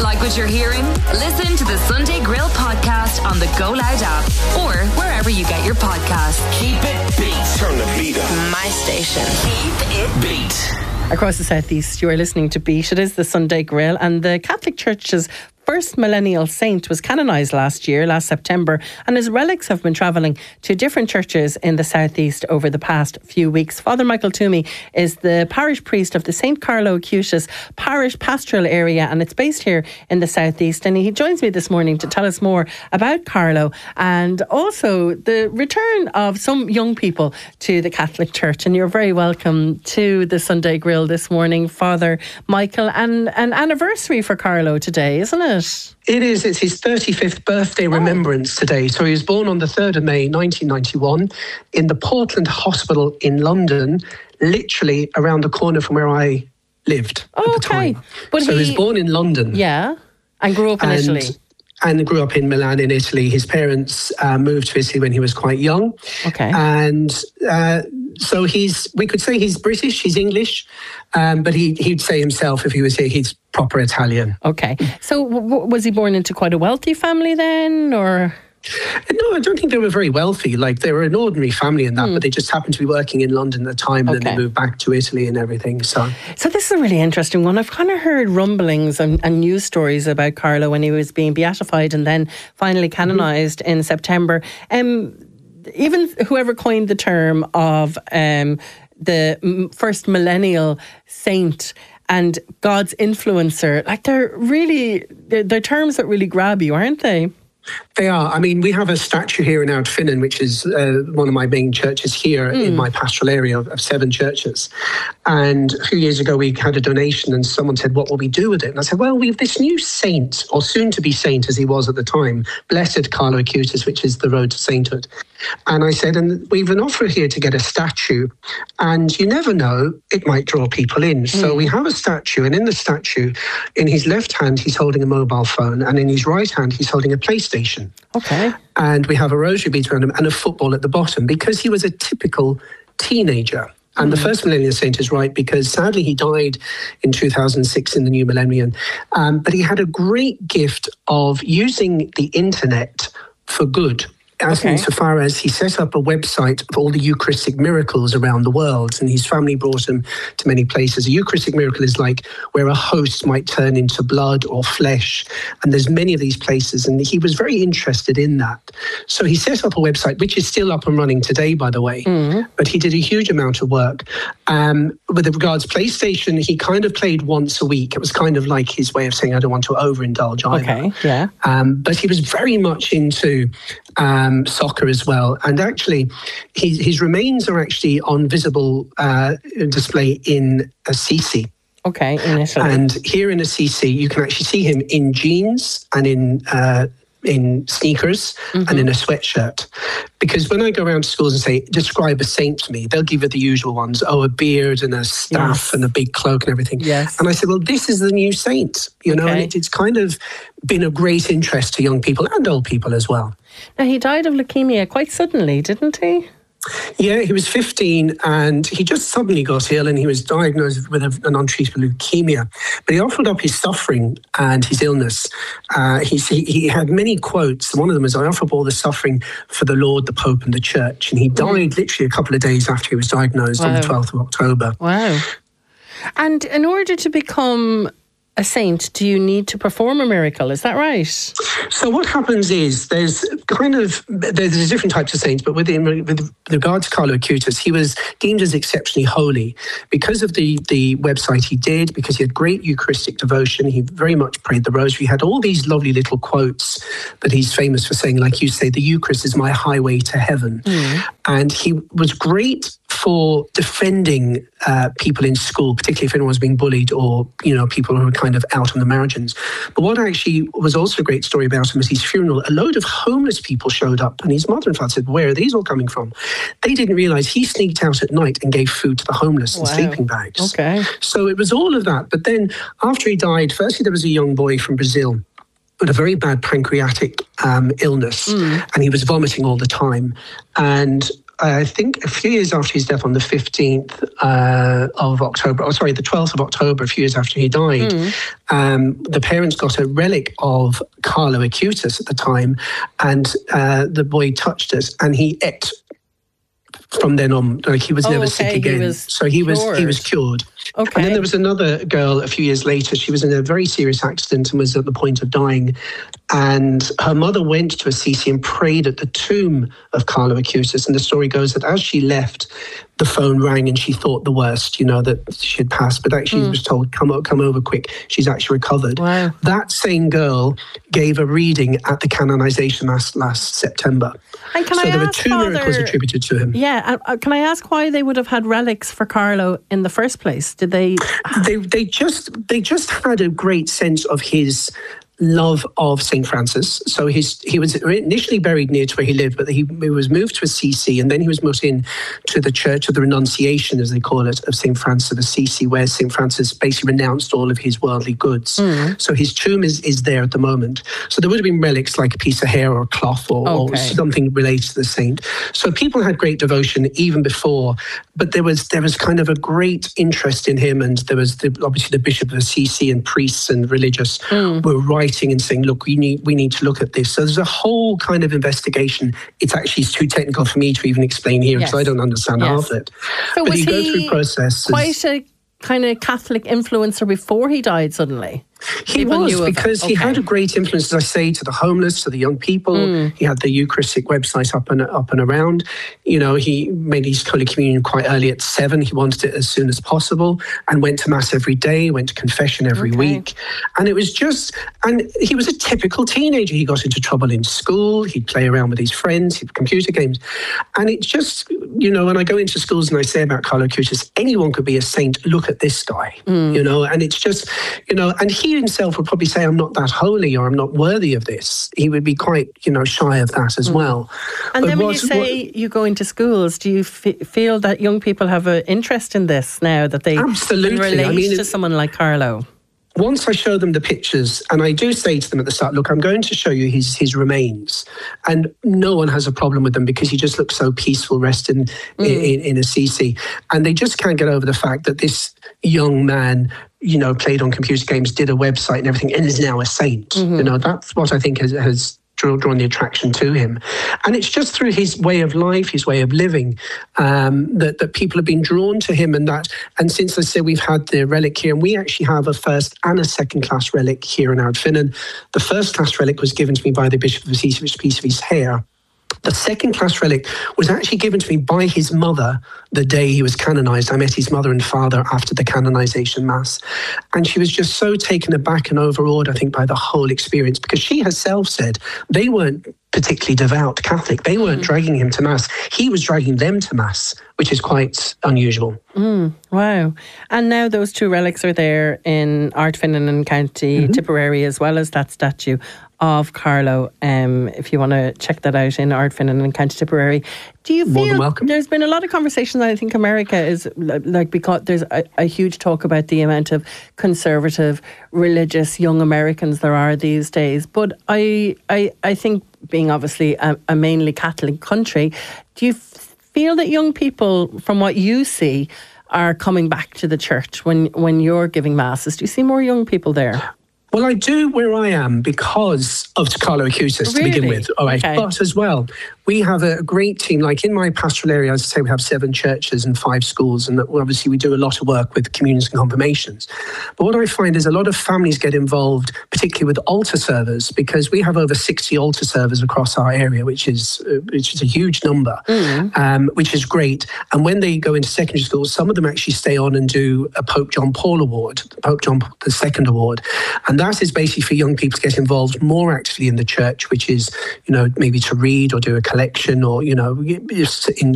Like what you're hearing? Listen to the Sunday Grill podcast on the Go Loud app or wherever you get your podcasts. Keep it beat. Turn the beat up. My station. Keep it beat. Across the southeast, you are listening to Beat. It is the Sunday Grill, and the Catholic Church's first millennial saint was canonised last September, and his relics have been travelling to different churches in the southeast over the past few weeks. Father Michael Toomey is the parish priest of the St. Carlo Acutis parish pastoral area, and it's based here in the southeast. And he joins me this morning to tell us more about Carlo and also the return of some young people to the Catholic Church. And you're very welcome to the Sunday Grill this morning, Father Michael. And an anniversary for Carlo today, isn't it? It is. It's his 35th birthday remembrance today. So he was born on the 3rd of May 1991 in the Portland Hospital in London, literally around the corner from where I lived at the time. But so he was born in London. Yeah, and grew up in Italy. And grew up in Milan in Italy. His parents moved to Italy when he was quite young. Okay. And so we could say he's British, he's English, but he'd say himself, if he was here, he's proper Italian. Okay. So was he born into quite a wealthy family then, or...? No, I don't think they were very wealthy. Like, they were an ordinary family in that, but they just happened to be working in London at the time, and then they moved back to Italy and everything. So this is a really interesting one. I've kind of heard rumblings and news stories about Carlo when he was being beatified and then finally canonised in September. Even whoever coined the term of the first millennial saint and God's influencer, like they're terms that really grab you, aren't they? They are. I mean, we have a statue here in Ardfinnan, which is one of my main churches here in my pastoral area of 7 churches. And a few years ago, we had a donation and someone said, what will we do with it? And I said, well, we have this new saint, or soon-to-be saint as he was at the time, Blessed Carlo Acutis, which is the road to sainthood. And I said, and we've an offer here to get a statue. And you never know, it might draw people in. So we have a statue, and in the statue, in his left hand, he's holding a mobile phone, and in his right hand, he's holding a PlayStation. Okay. And we have a rosary bead around him and a football at the bottom, because he was a typical teenager. And the first millennial saint is right, because sadly he died in 2006 in the new millennium. But he had a great gift of using the internet for good. As insofar as he set up a website of all the Eucharistic miracles around the world, and his family brought him to many places. A Eucharistic miracle is like where a host might turn into blood or flesh, and there's many of these places, and he was very interested in that. So he set up a website, which is still up and running today, by the way, but he did a huge amount of work. With regards to PlayStation, he kind of played once a week. It was kind of like his way of saying, I don't want to overindulge either. Okay, yeah. But he was very much into soccer as well, and actually his remains are actually on visible display in Assisi. Okay, in Italy. And here in Assisi you can actually see him in jeans and in sneakers and in a sweatshirt. Because when I go around to schools and say, describe a saint to me, they'll give you the usual ones. Oh, a beard and a staff and a big cloak and everything. Yes. And I said, well, this is the new saint, you know, and it's kind of been a great interest to young people and old people as well. Now, he died of leukemia quite suddenly, didn't he? Yeah, he was 15 and he just suddenly got ill, and he was diagnosed with an untreatable leukemia. But he offered up his suffering and his illness. He had many quotes. One of them was, I offer up all the suffering for the Lord, the Pope and the Church. And he died literally a couple of days after he was diagnosed on the 12th of October. Wow. And in order to become a saint, do you need to perform a miracle? Is that right? So what happens is there's different types of saints, but with regard to Carlo Acutis, he was deemed as exceptionally holy because of the website he did, because he had great Eucharistic devotion. He very much prayed the rosary. He had all these lovely little quotes that he's famous for saying, like you say, the Eucharist is my highway to heaven. And he was great for defending people in school, particularly if anyone was being bullied or, you know, people who were kind of out on the margins. But what actually was also a great story about him was his funeral. A load of homeless people showed up, and his mother and father said, where are these all coming from? They didn't realise he sneaked out at night and gave food to the homeless in sleeping bags. Okay. So it was all of that. But then after he died, firstly, there was a young boy from Brazil with a very bad pancreatic illness, and he was vomiting all the time. And I think, a few years after his death on the 15th of October, the 12th of October, a few years after he died, the parents got a relic of Carlo Acutis at the time, and the boy touched it, and he ate from then on. Like, he was never sick again. He was cured. Okay. And then there was another girl a few years later. She was in a very serious accident and was at the point of dying. And her mother went to Assisi and prayed at the tomb of Carlo Acutis. And the story goes that as she left, the phone rang and she thought the worst, that she had passed. But actually was told, come over quick. She's actually recovered. Wow. That same girl gave a reading at the canonization last September. And so there were two miracles attributed to him. Yeah. Can I ask why they would have had relics for Carlo in the first place? Did they? They just had a great sense of his love of St. Francis. So he was initially buried near to where he lived, but he was moved to Assisi, and then he was moved in to the Church of the Renunciation, as they call it, of St. Francis of Assisi, where St. Francis basically renounced all of his worldly goods. So his tomb is there at the moment. So there would have been relics like a piece of hair or a cloth or something related to the saint. So people had great devotion even before, but there was kind of a great interest in him, and there was obviously the Bishop of Assisi and priests and religious were writing and saying, look, we need to look at this. So there's a whole kind of investigation. It's actually too technical for me to even explain here, because I don't understand half of it. So but you go through processes. Quite a kind of Catholic influencer before he died suddenly? He was, because he had a great influence, as I say, to the homeless, to the young people. He had the Eucharistic website up and around. He made his Holy Communion quite early at 7. He wanted it as soon as possible, and went to Mass every day, went to confession every week. And it was and he was a typical teenager. He got into trouble in school. He'd play around with his friends, he'd computer games. And it just, when I go into schools and I say about Carlo Acutis, anyone could be a saint. Look at this guy, and it's just, and he himself would probably say, I'm not that holy, or I'm not worthy of this. He would be quite, shy of that as well. And but then when you say you go into schools, do you feel that young people have an interest in this now, that they can relate to someone like Carlo? Once I show them the pictures, and I do say to them at the start, look, I'm going to show you his remains. And no one has a problem with them, because he just looks so peaceful, resting in Assisi. And they just can't get over the fact that this young man, played on computer games, did a website and everything, and is now a saint. That's what I think has drawn the attraction to him. And it's just through his way of life, his way of living, that people have been drawn to him. And since, I say, we've had the relic here, and we actually have a first and a second class relic here in Ardfinnan. The first class relic was given to me by the Bishop of Assisi, which is a piece of his hair. The second class relic was actually given to me by his mother the day he was canonized. I met his mother and father after the canonization mass. And she was just so taken aback and overawed, I think, by the whole experience, because she herself said they weren't particularly devout Catholic. They weren't dragging him to mass. He was dragging them to mass, which is quite unusual. Wow. And now those two relics are there in Ardfinnan and County Tipperary, as well as that statue of Carlo. If you want to check that out in Ardfinnan and County Tipperary. Do you feel there's been a lot of conversations, I think America is because there's a huge talk about the amount of conservative, religious young Americans there are these days. But I think, being obviously a mainly Catholic country, do you feel that young people, from what you see, are coming back to the church when you're giving masses? Do you see more young people there? Well, I do where I am because of Carlo Acutis to begin with. All right. Okay. But as well, we have a great team. Like in my pastoral area, as I say, we have 7 churches and 5 schools. And obviously we do a lot of work with communions and confirmations. But what I find is a lot of families get involved, particularly with altar servers, because we have over 60 altar servers across our area, which is a huge number, which is great. And when they go into secondary schools, some of them actually stay on and do a Pope John Paul Award, Pope John Paul II Award. And that is basically for young people to get involved more actively in the church, which is, maybe to read or do a collection or, just in